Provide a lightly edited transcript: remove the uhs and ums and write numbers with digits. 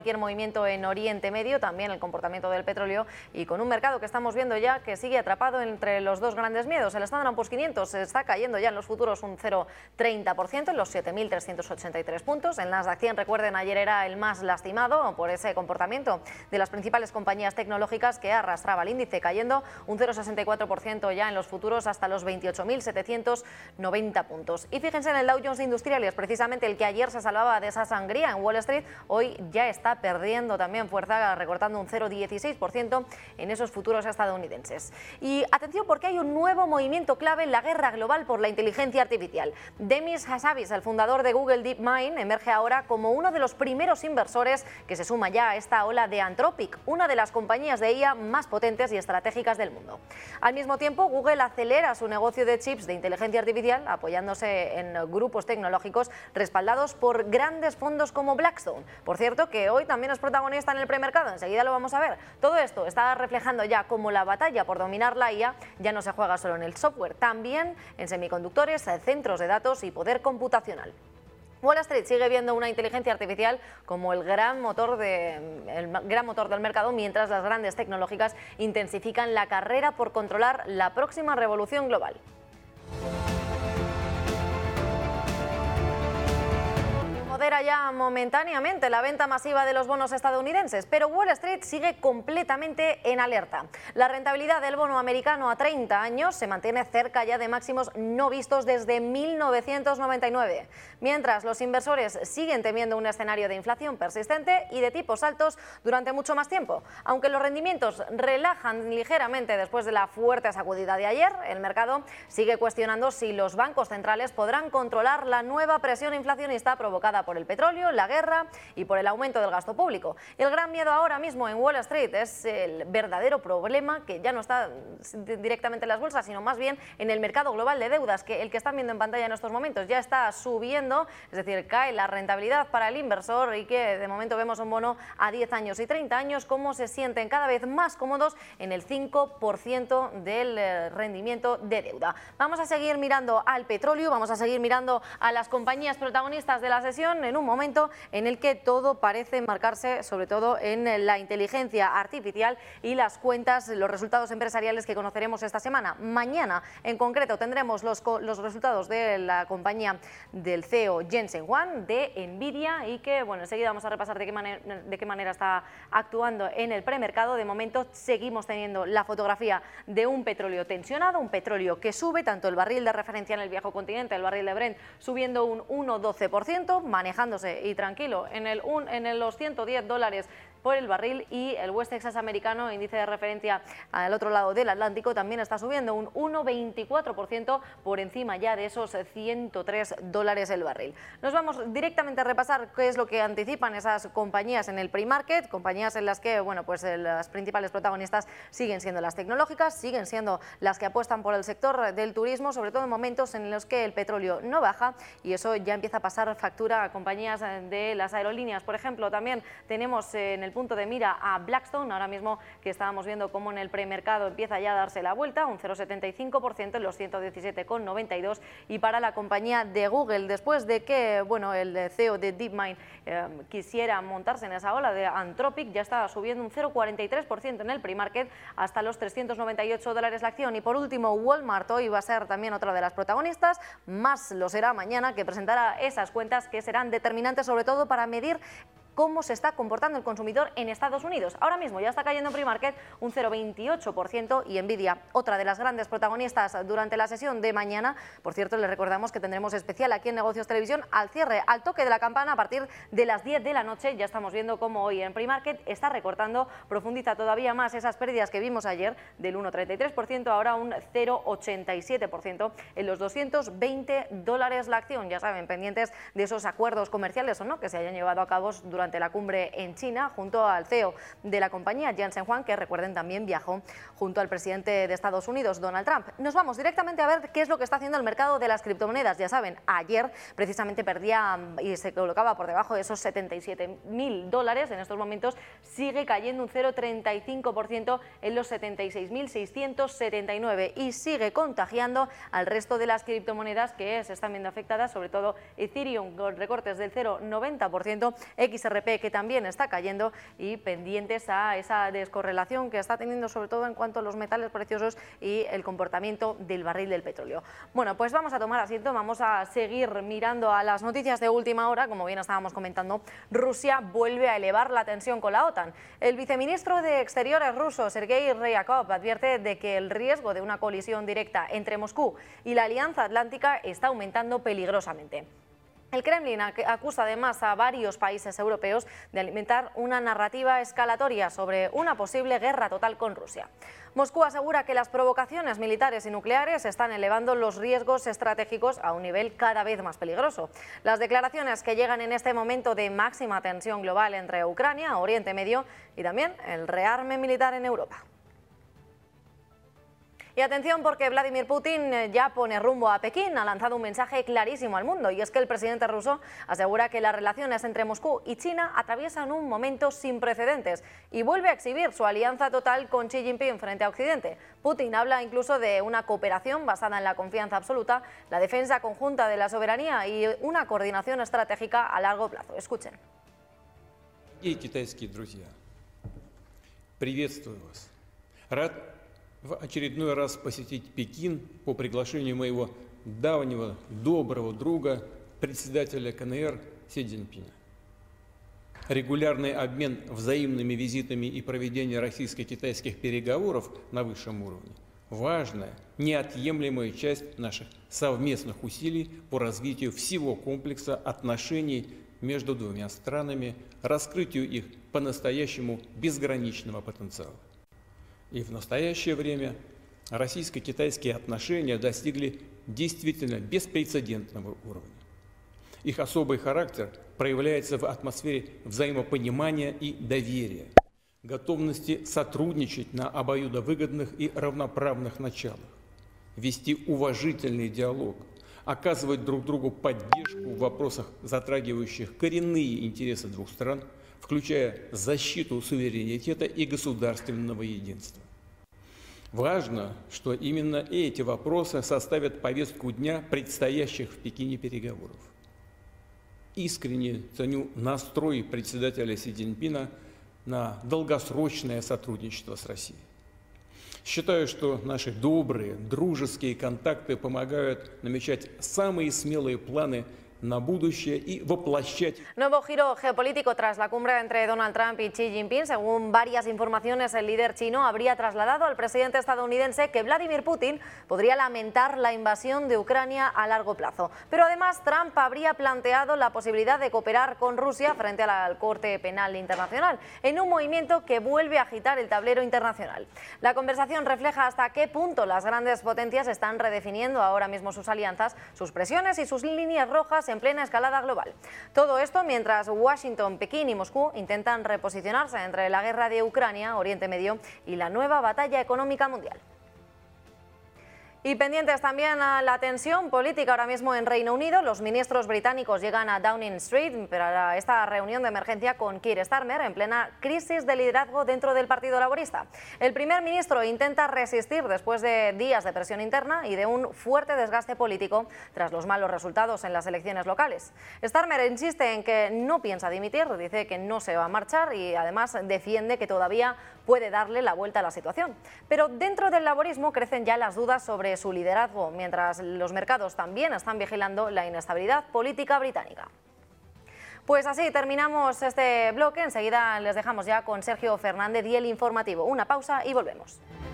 Cualquier movimiento en Oriente Medio, también el comportamiento del petróleo y con un mercado que estamos viendo ya que sigue atrapado entre los dos grandes miedos. El Standard & Poor's 500 se está cayendo ya en los futuros un 0,30% en los 7.383 puntos. El Nasdaq 100, recuerden, ayer era el más lastimado por ese comportamiento de las principales compañías tecnológicas que arrastraba el índice, cayendo un 0,64% ya en los futuros hasta los 28.790 puntos. Y fíjense en el Dow Jones Industriales, precisamente el que ayer se salvaba de esa sangría en Wall Street, hoy ya está perdiendo también fuerza, recortando un 0,16% en esos futuros estadounidenses. Y atención, porque hay un nuevo movimiento clave en la guerra global por la inteligencia artificial. Demis Hassabis, el fundador de Google DeepMind, emerge ahora como uno de los primeros inversores que se suma ya a esta ola de Anthropic, una de las compañías de IA más potentes y estratégicas del mundo. Al mismo tiempo, Google acelera su negocio de chips de inteligencia artificial, apoyándose en grupos tecnológicos respaldados por grandes fondos como Blackstone. Por cierto, que hoy también es protagonista en el premercado, enseguida lo vamos a ver. Todo esto está reflejando ya cómo la batalla por dominar la IA ya no se juega solo en el software, también en semiconductores, centros de datos y poder computacional. Wall Street sigue viendo una inteligencia artificial como el gran motor del mercado, mientras las grandes tecnológicas intensifican la carrera por controlar la próxima revolución global. Modera ya momentáneamente la venta masiva de los bonos estadounidenses, pero Wall Street sigue completamente en alerta. La rentabilidad del bono americano a 30 años se mantiene cerca ya de máximos no vistos desde 1999, mientras los inversores siguen temiendo un escenario de inflación persistente y de tipos altos durante mucho más tiempo. Aunque los rendimientos relajan ligeramente después de la fuerte sacudida de ayer, el mercado sigue cuestionando si los bancos centrales podrán controlar la nueva presión inflacionista provocada por el petróleo, la guerra y por el aumento del gasto público. Y el gran miedo ahora mismo en Wall Street es el verdadero problema, que ya no está directamente en las bolsas, sino más bien en el mercado global de deudas, que el que están viendo en pantalla en estos momentos ya está subiendo, es decir, cae la rentabilidad para el inversor, y que de momento vemos un bono a 10 años y 30 años como se sienten cada vez más cómodos en el 5% del rendimiento de deuda. Vamos a seguir mirando al petróleo, vamos a seguir mirando a las compañías protagonistas de la sesión, en un momento en el que todo parece marcarse sobre todo en la inteligencia artificial y las cuentas, los resultados empresariales que conoceremos esta semana. Mañana en concreto tendremos los resultados de la compañía del CEO Jensen Huang, de Nvidia, y que bueno, enseguida vamos a repasar de qué manera está actuando en el premercado. De momento seguimos teniendo la fotografía de un petróleo tensionado, un petróleo que sube, tanto el barril de referencia en el viejo continente, el barril de Brent, subiendo un 1,12%, manejándose y tranquilo en los $110 por el barril, y el West Texas americano, índice de referencia al otro lado del Atlántico, también está subiendo un 1,24% por encima ya de esos $103 el barril. Nos vamos directamente a repasar qué es lo que anticipan esas compañías en el pre-market, compañías en las que bueno, pues las principales protagonistas siguen siendo las tecnológicas, siguen siendo las que apuestan por el sector del turismo, sobre todo en momentos en los que el petróleo no baja, y eso ya empieza a pasar factura a compañías de las aerolíneas. Por ejemplo, también tenemos en el punto de mira a Blackstone, ahora mismo que estábamos viendo cómo en el premercado empieza ya a darse la vuelta, un 0,75% en los 117,92, y para la compañía de Google, después de que bueno, el CEO de DeepMind quisiera montarse en esa ola de Anthropic, ya está subiendo un 0,43% en el pre-market hasta los $398 la acción. Y por último, Walmart hoy va a ser también otra de las protagonistas, más lo será mañana, que presentará esas cuentas que serán determinantes sobre todo para medir cómo se está comportando el consumidor en Estados Unidos. Ahora mismo ya está cayendo en pre-market un 0,28%, y Nvidia, otra de las grandes protagonistas durante la sesión de mañana. Por cierto, les recordamos que tendremos especial aquí en Negocios Televisión al cierre, al toque de la campana, a partir de las 10 de la noche. Ya estamos viendo cómo hoy en pre-market está recortando, profundiza todavía más esas pérdidas que vimos ayer del 1,33%, ahora un 0,87% en los $220 la acción. Ya saben, pendientes de esos acuerdos comerciales o no que se hayan llevado a cabo durante la cumbre en China, junto al CEO de la compañía, Jensen Huang, que recuerden también viajó junto al presidente de Estados Unidos, Donald Trump. Nos vamos directamente a ver qué es lo que está haciendo el mercado de las criptomonedas. Ya saben, ayer precisamente perdía y se colocaba por debajo de esos $77.000, en estos momentos sigue cayendo un 0,35% en los 76.679, y sigue contagiando al resto de las criptomonedas que se están viendo afectadas, sobre todo Ethereum con recortes del 0,90%, XRP XRP, que también está cayendo, y pendientes a esa descorrelación que está teniendo sobre todo en cuanto a los metales preciosos y el comportamiento del barril del petróleo. Bueno, pues vamos a tomar asiento, vamos a seguir mirando a las noticias de última hora. Como bien estábamos comentando, Rusia vuelve a elevar la tensión con la OTAN. El viceministro de Exteriores ruso, Sergei Ryabkov, advierte de que el riesgo de una colisión directa entre Moscú y la Alianza Atlántica está aumentando peligrosamente. El Kremlin acusa además a varios países europeos de alimentar una narrativa escalatoria sobre una posible guerra total con Rusia. Moscú asegura que las provocaciones militares y nucleares están elevando los riesgos estratégicos a un nivel cada vez más peligroso. Las declaraciones que llegan en este momento de máxima tensión global entre Ucrania, Oriente Medio y también el rearme militar en Europa. Y atención, porque Vladimir Putin ya pone rumbo a Pekín, ha lanzado un mensaje clarísimo al mundo, y es que el presidente ruso asegura que las relaciones entre Moscú y China atraviesan un momento sin precedentes y vuelve a exhibir su alianza total con Xi Jinping frente a Occidente. Putin habla incluso de una cooperación basada en la confianza absoluta, la defensa conjunta de la soberanía y una coordinación estratégica a largo plazo. Escuchen. Китайские друзья, приветствую вас. Рад в очередной раз посетить Пекин по приглашению моего давнего доброго друга, председателя КНР Си Цзиньпина. Регулярный обмен взаимными визитами и проведение российско-китайских переговоров на высшем уровне – важная, неотъемлемая часть наших совместных усилий по развитию всего комплекса отношений между двумя странами, раскрытию их по-настоящему безграничного потенциала. И в настоящее время российско-китайские отношения достигли действительно беспрецедентного уровня. Их особый характер проявляется в атмосфере взаимопонимания и доверия, готовности сотрудничать на обоюдовыгодных и равноправных началах, вести уважительный диалог, оказывать друг другу поддержку в вопросах, затрагивающих коренные интересы двух стран, включая защиту суверенитета и государственного единства. Важно, что именно эти вопросы составят повестку дня предстоящих в Пекине переговоров. Искренне ценю настрой председателя Си Цзиньпина на долгосрочное сотрудничество с Россией. Считаю, что наши добрые, дружеские контакты помогают намечать самые смелые планы на будущее y воплощать. Nuevo giro geopolítico tras la cumbre entre Donald Trump y Xi Jinping. Según varias informaciones, el líder chino habría trasladado al presidente estadounidense que Vladimir Putin podría lamentar la invasión de Ucrania a largo plazo. Pero además, Trump habría planteado la posibilidad de cooperar con Rusia frente a la Corte Penal Internacional, en un movimiento que vuelve a agitar el tablero internacional. La conversación refleja hasta qué punto las grandes potencias están redefiniendo ahora mismo sus alianzas, sus presiones y sus líneas rojas en plena escalada global. Todo esto mientras Washington, Pekín y Moscú intentan reposicionarse entre la guerra de Ucrania, Oriente Medio y la nueva batalla económica mundial. Y pendientes también a la tensión política ahora mismo en Reino Unido, los ministros británicos llegan a Downing Street para esta reunión de emergencia con Keir Starmer en plena crisis de liderazgo dentro del Partido Laborista. El primer ministro intenta resistir después de días de presión interna y de un fuerte desgaste político tras los malos resultados en las elecciones locales. Starmer insiste en que no piensa dimitir, dice que no se va a marchar y además defiende que todavía puede darle la vuelta a la situación. Pero dentro del laborismo crecen ya las dudas sobre su liderazgo, mientras los mercados también están vigilando la inestabilidad política británica. Pues así terminamos este bloque. Enseguida les dejamos ya con Sergio Fernández y el informativo. Una pausa y volvemos.